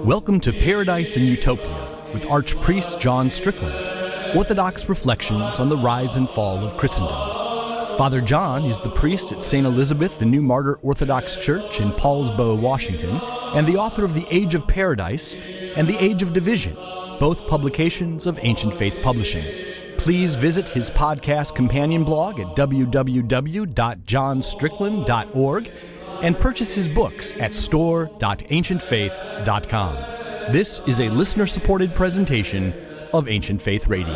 Welcome to Paradise and Utopia with Archpriest John Strickland, Orthodox Reflections on the Rise and Fall of Christendom. Father John is the priest at St. Elizabeth the New Martyr Orthodox Church in Paulsbo, Washington, and the author of The Age of Paradise and The Age of Division, both publications of Ancient Faith Publishing. Please visit his podcast companion blog at www.johnstrickland.org and purchase his books at store.ancientfaith.com. This is a listener-supported presentation of Ancient Faith Radio.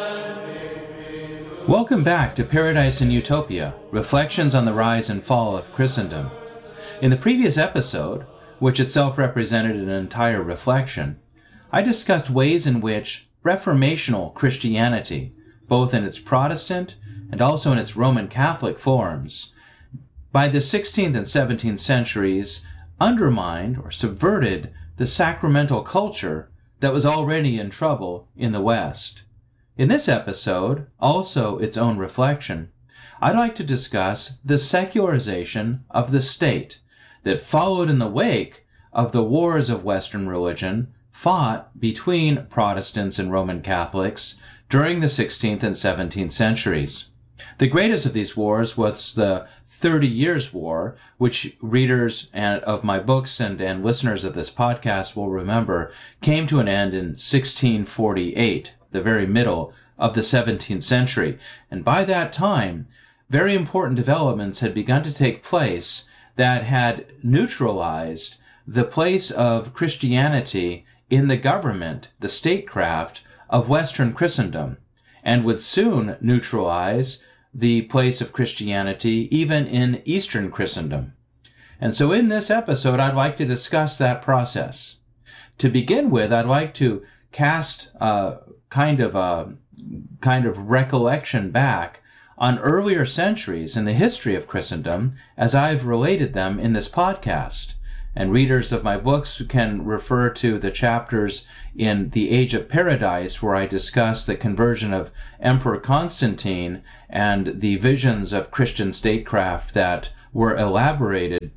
Welcome back to Paradise and Utopia, Reflections on the Rise and Fall of Christendom. In the previous episode, which itself represented an entire reflection, I discussed ways in which reformational Christianity, both in its Protestant and also in its Roman Catholic forms, by the 16th and 17th centuries, undermined or subverted the sacramental culture that was already in trouble in the West. In this episode, also its own reflection, I'd like to discuss the secularization of the state that followed in the wake of the wars of Western religion fought between Protestants and Roman Catholics during the 16th and 17th centuries. The greatest of these wars was the 30 Years' War, which readers of my books and listeners of this podcast will remember came to an end in 1648, the very middle of the 17th century. And by that time, very important developments had begun to take place that had neutralized the place of Christianity in the government, the statecraft of Western Christendom, and would soon neutralize the place of Christianity even in Eastern Christendom. And so in this episode, I'd like to discuss that process. To begin with, I'd like to cast a kind of recollection back on earlier centuries in the history of Christendom as I've related them in this podcast. And readers of my books can refer to the chapters in The Age of Paradise where I discuss the conversion of Emperor Constantine and the visions of Christian statecraft that were elaborated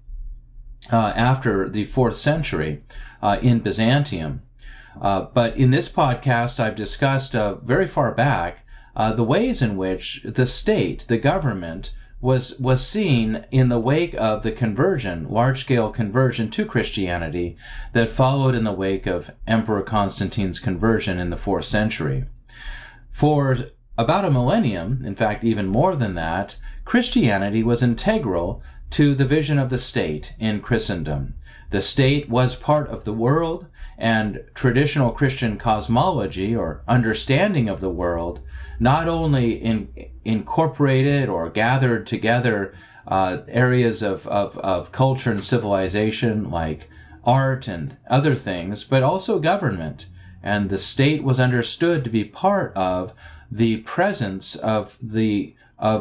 after the 4th century in Byzantium. But in this podcast, I've discussed very far back the ways in which the state, the government, was seen in the wake of the conversion, large-scale conversion to Christianity that followed in the wake of Emperor Constantine's conversion in the 4th century. For about a millennium, in fact even more than that, Christianity was integral to the vision of the state in Christendom. The state was part of the world, and traditional Christian cosmology or understanding of the world not only incorporated or gathered together areas of culture and civilization like art and other things, but also government. And the state was understood to be part of the presence of the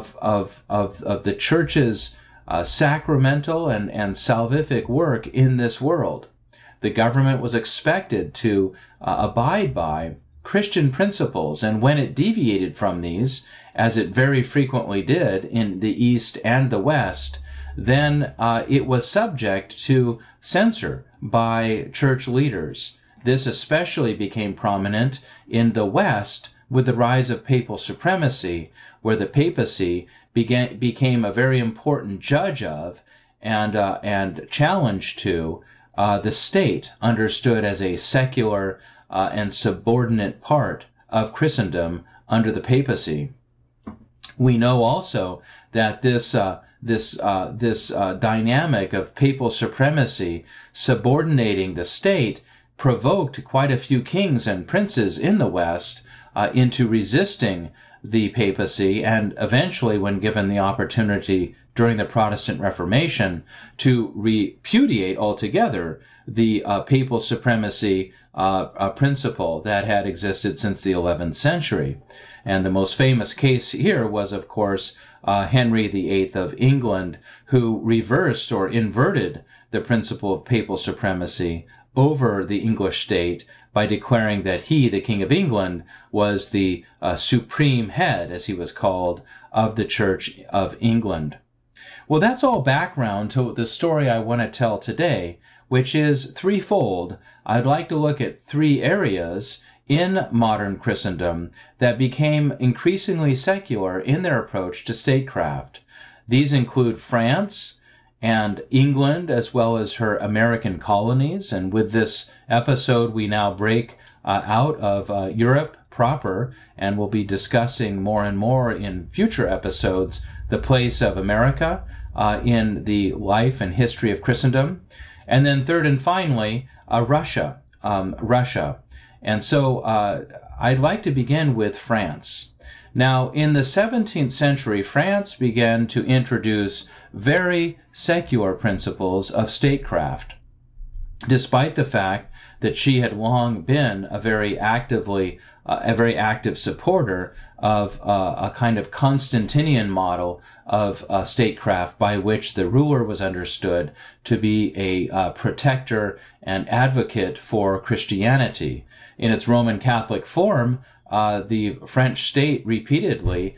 church's sacramental and salvific work in this world. The government was expected to abide by Christian principles, and when it deviated from these, as it very frequently did in the East and the West, then it was subject to censor by church leaders. This especially became prominent in the West with the rise of papal supremacy, where the papacy became a very important judge of and challenge to the state, understood as a secular and subordinate part of Christendom under the papacy. We know also that this dynamic of papal supremacy subordinating the state provoked quite a few kings and princes in the West into resisting the papacy, and eventually, when given the opportunity during the Protestant Reformation, to repudiate altogether the papal supremacy principle that had existed since the 11th century. And the most famous case here was, of course, Henry VIII of England, who reversed or inverted the principle of papal supremacy over the English state by declaring that he, the King of England, was the supreme head, as he was called, of the Church of England. Well, that's all background to the story I want to tell today, which is threefold. I'd like to look at three areas in modern Christendom that became increasingly secular in their approach to statecraft. These include France and England, as well as her American colonies. And with this episode, we now break out of Europe proper, and we'll be discussing more and more in future episodes the place of America in the life and history of Christendom. And then third and finally, Russia. And so I'd like to begin with France. Now, in the 17th century, France began to introduce very secular principles of statecraft, despite the fact that she had long been a very active supporter of a kind of Constantinian model of statecraft, by which the ruler was understood to be a protector and advocate for Christianity. In its Roman Catholic form, the French state repeatedly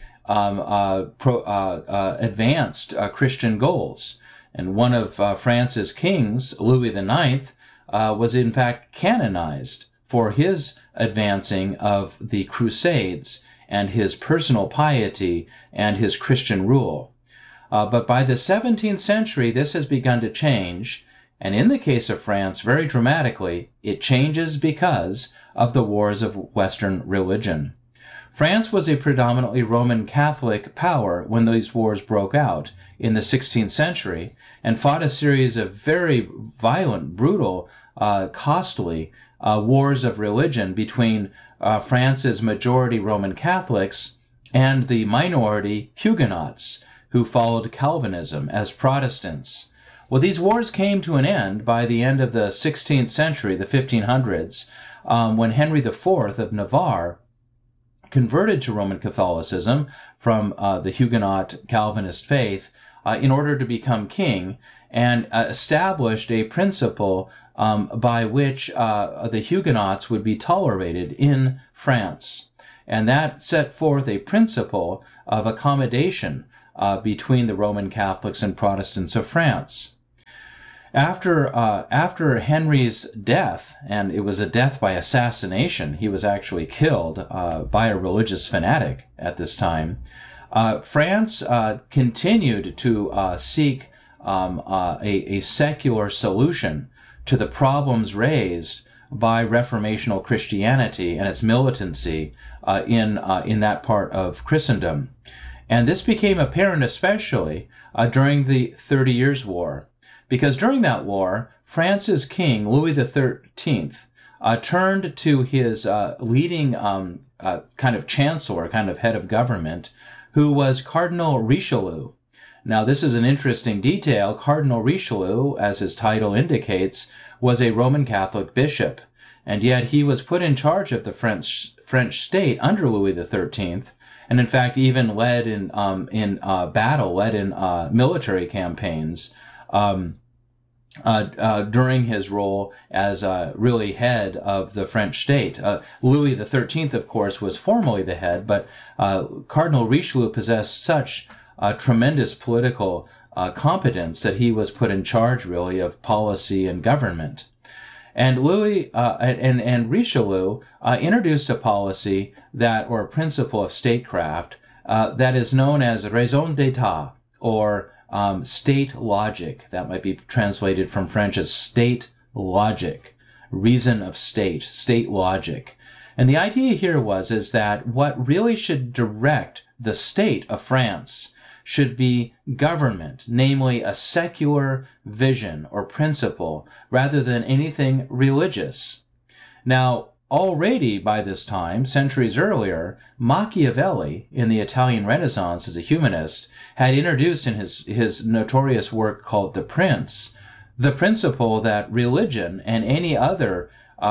advanced Christian goals. And one of France's kings, Louis IX, was in fact canonized for his advancing of the Crusades and his personal piety and his Christian rule. But by the 17th century, this has begun to change. And in the case of France, very dramatically, it changes because of the wars of Western religion. France was a predominantly Roman Catholic power when these wars broke out in the 16th century and fought a series of very violent, brutal, costly wars of religion between France's majority Roman Catholics and the minority Huguenots, who followed Calvinism as Protestants. Well, these wars came to an end by the end of the 16th century, the 1500s, when Henry IV of Navarre converted to Roman Catholicism from the Huguenot Calvinist faith in order to become king, and established a principle by which the Huguenots would be tolerated in France. And that set forth a principle of accommodation between the Roman Catholics and Protestants of France. After Henry's death, and it was a death by assassination, he was actually killed by a religious fanatic at this time, France continued to seek a secular solution to the problems raised by Reformational Christianity and its militancy in that part of Christendom. And this became apparent especially during the 30 Years' War, because during that war, France's king, Louis XIII, turned to his leading kind of chancellor, kind of head of government, who was Cardinal Richelieu. Now, this is an interesting detail. Cardinal Richelieu, as his title indicates, was a Roman Catholic bishop, and yet he was put in charge of the French state under Louis XIII, and in fact even led in battle, led in military campaigns during his role as really head of the French state. Louis XIII, of course, was formally the head, but Cardinal Richelieu possessed such tremendous political competence that he was put in charge, really, of policy and government. And Richelieu introduced a policy or a principle of statecraft that is known as raison d'etat, or state logic. That might be translated from French as state logic, reason of state logic. And the idea here is that what really should direct the state of France should be government, namely a secular vision or principle, rather than anything religious. Now, already by this time, centuries earlier, Machiavelli, in the Italian Renaissance as a humanist, had introduced in his notorious work called The Prince, the principle that religion and any other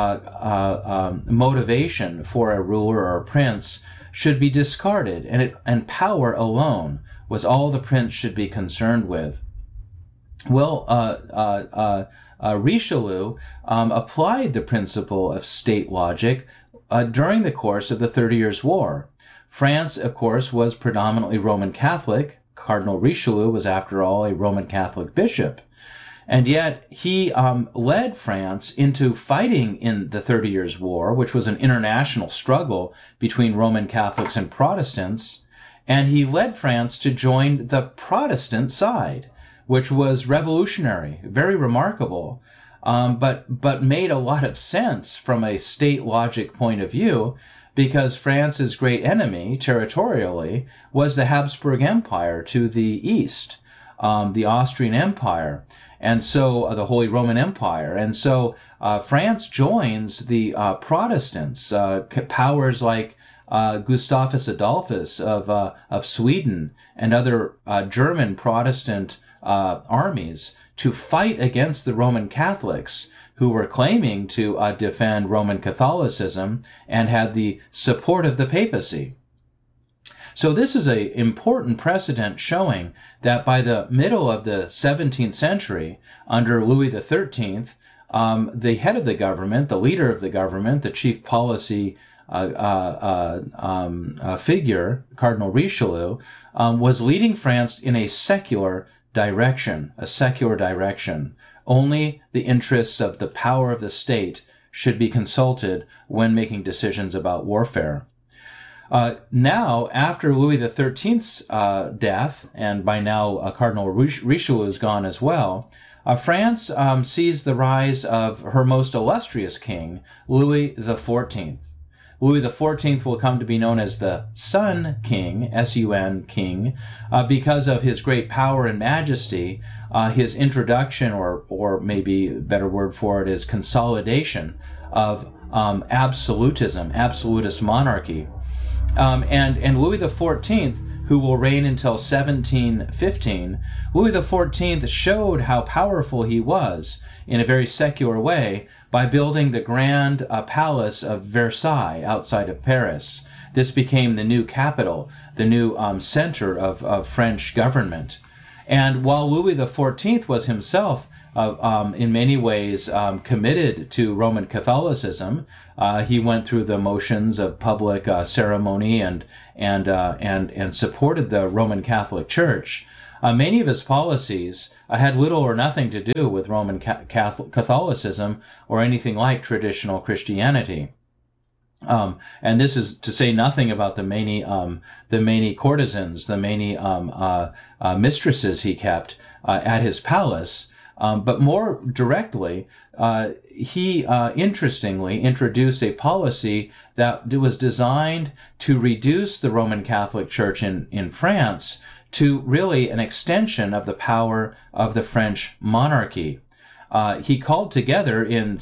motivation for a ruler or a prince should be discarded, and power alone was all the prince should be concerned with. Well, Richelieu applied the principle of state logic during the course of the 30 Years' War. France, of course, was predominantly Roman Catholic. Cardinal Richelieu was, after all, a Roman Catholic bishop. And yet he led France into fighting in the 30 Years' War, which was an international struggle between Roman Catholics and Protestants. And he led France to join the Protestant side, which was revolutionary, very remarkable, but made a lot of sense from a state logic point of view, because France's great enemy territorially was the Habsburg Empire to the east, the Austrian Empire, and so the Holy Roman Empire. And so France joins the Protestants, powers like Gustavus Adolphus of Sweden and other German Protestant armies to fight against the Roman Catholics, who were claiming to defend Roman Catholicism and had the support of the papacy. So this is an important precedent showing that by the middle of the 17th century, under Louis XIII, the head of the government, the leader of the government, the chief policy figure, Cardinal Richelieu, was leading France in a secular direction, Only the interests of the power of the state should be consulted when making decisions about warfare. Now, after Louis XIII's death, and by now Cardinal Richelieu is gone as well, France sees the rise of her most illustrious king, Louis XIV. Louis XIV will come to be known as the Sun King, S-U-N King, because of his great power and majesty, his introduction, or maybe a better word for it is consolidation of absolutist monarchy. And Louis XIV, who will reign until 1715, Louis XIV showed how powerful he was in a very secular way by building the grand palace of Versailles outside of Paris. This became the new capital, the new center of French government. And while Louis XIV was himself in many ways committed to Roman Catholicism, he went through the motions of public ceremony and supported the Roman Catholic Church. Many of his policies had little or nothing to do with Roman Catholicism or anything like traditional Christianity. And this is to say nothing about the many courtesans, the many mistresses he kept at his palace. But more directly, he interestingly introduced a policy that was designed to reduce the Roman Catholic Church in France to really an extension of the power of the French monarchy. He called together in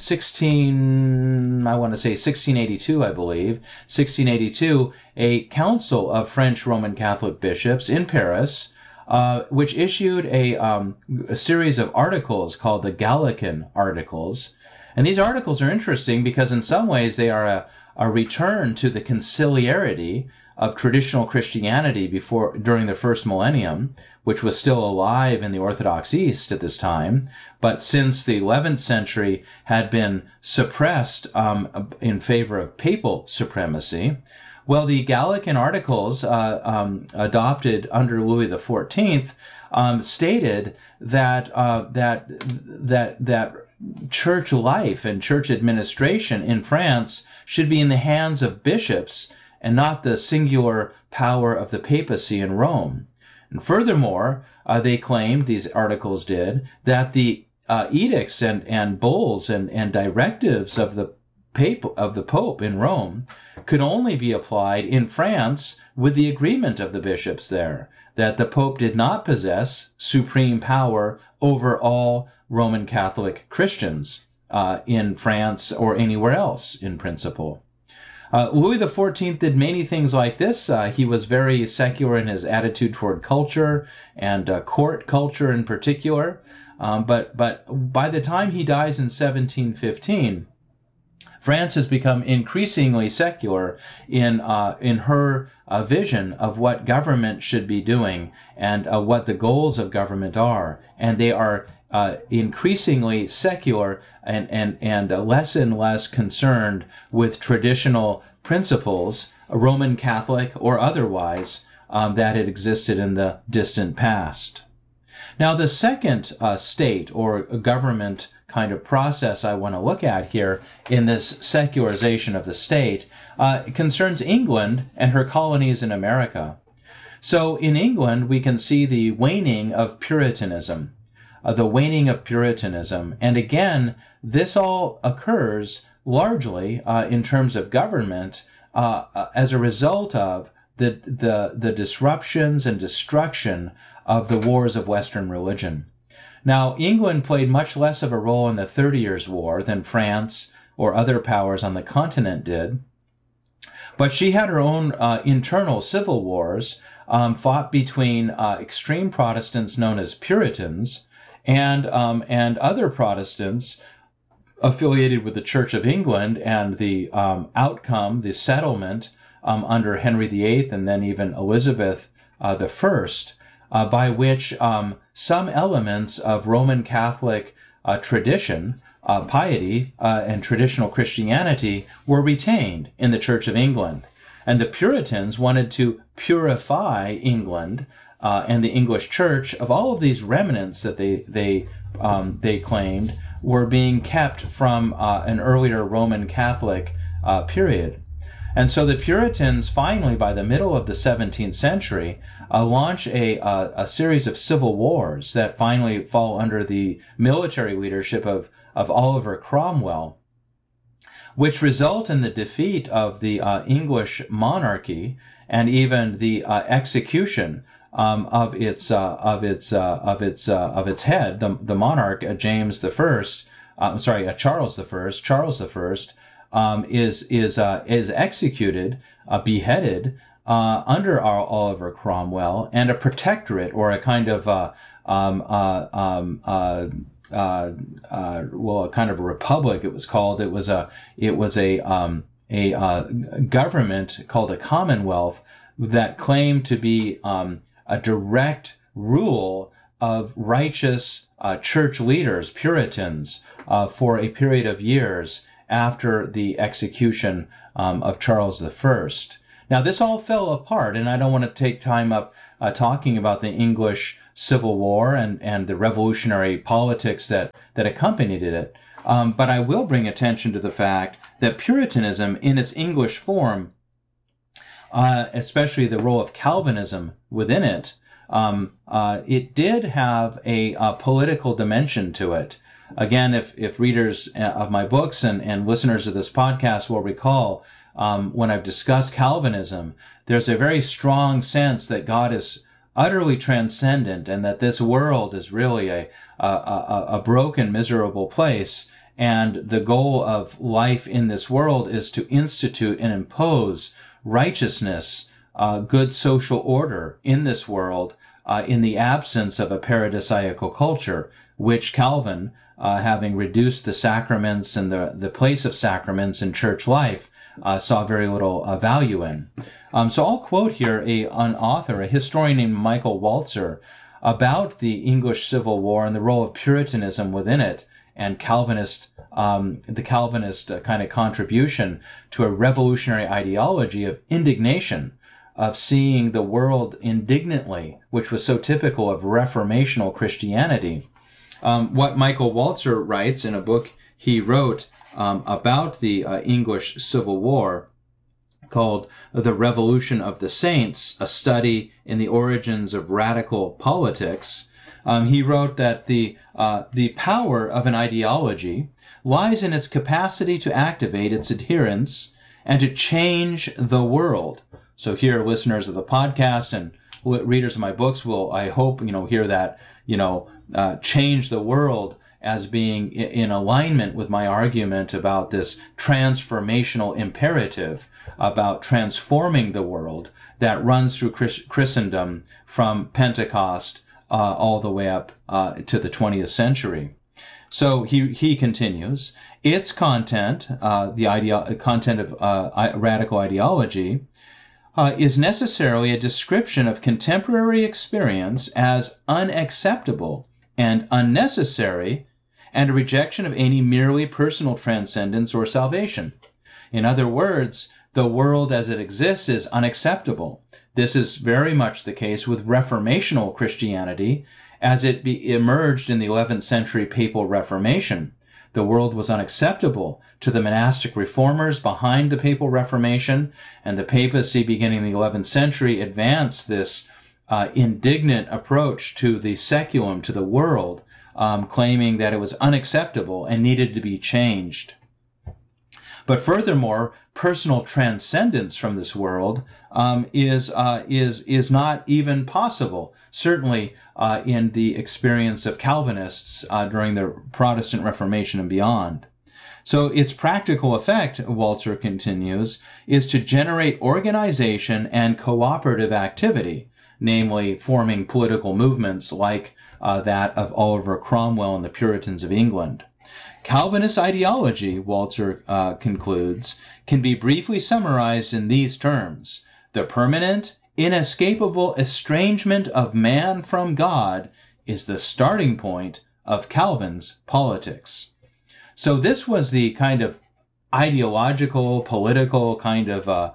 1682, I believe, 1682, a council of French Roman Catholic bishops in Paris, which issued a series of articles called the Gallican Articles. And these articles are interesting because in some ways they are a return to the conciliarity of traditional Christianity during the first millennium, which was still alive in the Orthodox East at this time, but since the 11th century had been suppressed in favor of papal supremacy. Well, the Gallican Articles adopted under Louis XIV stated that church life and church administration in France should be in the hands of bishops and not the singular power of the papacy in Rome. And furthermore, they claimed, these articles did, that the edicts and bulls and directives of the Pope in Rome could only be applied in France with the agreement of the bishops there, that the Pope did not possess supreme power over all Roman Catholic Christians in France or anywhere else in principle. Louis XIV did many things like this. He was very secular in his attitude toward culture and court culture in particular. But by the time he dies in 1715, France has become increasingly secular in her vision of what government should be doing and what the goals of government are. And they are increasingly secular and less and less concerned with traditional principles, Roman Catholic or otherwise, that had existed in the distant past. Now, the second state or government kind of process I want to look at here in this secularization of the state concerns England and her colonies in America. So in England, we can see the waning of Puritanism, And again, this all occurs largely in terms of government as a result of the disruptions and destruction of the wars of Western religion. Now, England played much less of a role in the 30 Years' War than France or other powers on the continent did, but she had her own internal civil wars fought between extreme Protestants known as Puritans and other Protestants affiliated with the Church of England, and the outcome, the settlement under Henry VIII and then even Elizabeth I, by which some elements of Roman Catholic tradition, piety, and traditional Christianity were retained in the Church of England. And the Puritans wanted to purify England and the English Church of all of these remnants that they claimed were being kept from an earlier Roman Catholic period. And so the Puritans finally, by the middle of the 17th century, launch a series of civil wars that finally fall under the military leadership of Oliver Cromwell, which result in the defeat of the English monarchy and even the execution of its head, the monarch Charles I, is executed, beheaded under Oliver Cromwell, and a protectorate, or a kind of a kind of a republic. It was called. It was a government called a Commonwealth that claimed to be a direct rule of righteous church leaders, Puritans, for a period of years after the execution of Charles I. Now, this all fell apart, and I don't want to take time up talking about the English Civil War and the revolutionary politics that accompanied it, but I will bring attention to the fact that Puritanism in its English form, especially the role of Calvinism within it, it did have a political dimension to it. Again, if readers of my books and listeners of this podcast will recall, when I've discussed Calvinism, there's a very strong sense that God is utterly transcendent and that this world is really a broken, miserable place, and the goal of life in this world is to institute and impose righteousness, good social order in this world, in the absence of a paradisiacal culture, which Calvin, having reduced the sacraments and the place of sacraments in church life, saw very little value in. So I'll quote here an author, a historian named Michael Walzer, about the English Civil War and the role of Puritanism within it, and the Calvinist kind of contribution to a revolutionary ideology of indignation, of seeing the world indignantly, which was so typical of reformational Christianity. What Michael Walzer writes in a book he wrote about the English Civil War, called The Revolution of the Saints, a study in the origins of radical politics, he wrote that the power of an ideology lies in its capacity to activate its adherents and to change the world. So here, listeners of the podcast and readers of my books will, I hope, hear that, change the world as being in alignment with my argument about this transformational imperative about transforming the world that runs through Christendom from Pentecost all the way up to the 20th century. So he continues, its content, the content of radical ideology, is necessarily a description of contemporary experience as unacceptable and unnecessary, and a rejection of any merely personal transcendence or salvation. In other words, the world as it exists is unacceptable. This is very much the case with reformational Christianity as it emerged in the 11th century papal Reformation. The world was unacceptable to the monastic reformers behind the papal Reformation, and the papacy beginning in the 11th century advanced this indignant approach to the saeculum, to the world, claiming that it was unacceptable and needed to be changed. But furthermore, personal transcendence from this world is not even possible, certainly in the experience of Calvinists during the Protestant Reformation and beyond. So its practical effect, Walzer continues, is to generate organization and cooperative activity, namely forming political movements like that of Oliver Cromwell and the Puritans of England. Calvinist ideology, Walzer concludes, can be briefly summarized in these terms: the permanent, inescapable estrangement of man from God is the starting point of Calvin's politics. So this was the kind of ideological, political kind of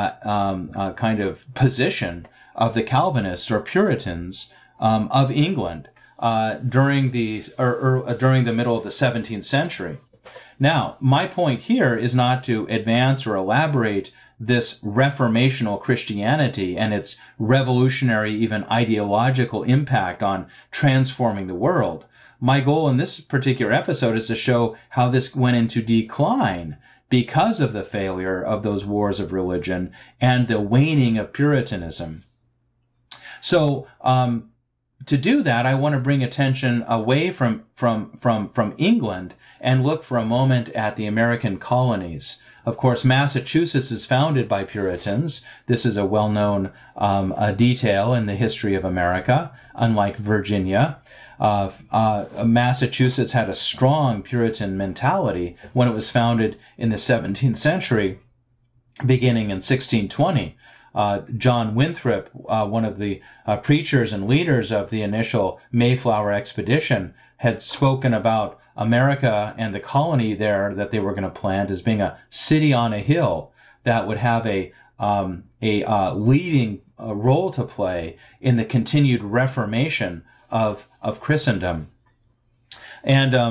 position of the Calvinists or Puritans of England during the middle of the 17th century. Now, my point here is not to advance or elaborate this reformational Christianity and its revolutionary, even ideological impact on transforming the world. My goal in this particular episode is to show how this went into decline because of the failure of those wars of religion and the waning of Puritanism. So, to do that, I want to bring attention away from England and look for a moment at the American colonies. Of course, Massachusetts is founded by Puritans. This is a well-known detail in the history of America, unlike Virginia. Massachusetts had a strong Puritan mentality when it was founded in the 17th century, beginning in 1620. John Winthrop, one of the preachers and leaders of the initial Mayflower expedition, had spoken about America and the colony there that they were going to plant as being a city on a hill that would have a leading role to play in the continued reformation of Christendom. And